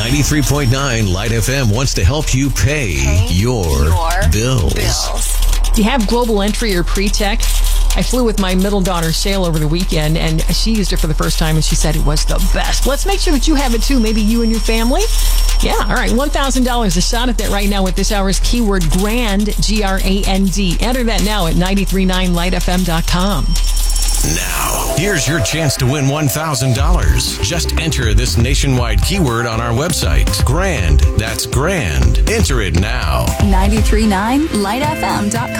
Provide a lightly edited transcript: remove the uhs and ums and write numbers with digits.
93.9 Light FM wants to help you pay your bills. Do you have Global Entry or Pre-Tech? I flew with my middle daughter, Shale, over the weekend, and she used it for the first time, and she said it was the best. Let's make sure that you have it, too. Maybe you and your family. Yeah, all right. $1,000. A shot at that right now with this hour's keyword GRAND, G-R-A-N-D. Enter that now at 939lightfm.com. Now, here's your chance to win $1,000. Just enter this nationwide keyword on our website. GRAND. That's GRAND. Enter it now. 939lightfm.com.